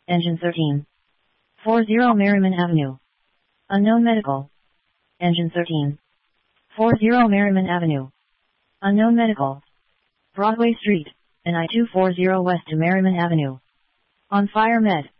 Engine 13. 40 Merriman Avenue. Unknown Medical. Engine 13. 40 Merriman Avenue. Unknown Medical. Broadway Street, and I-240 west to Merriman Avenue. On fire med.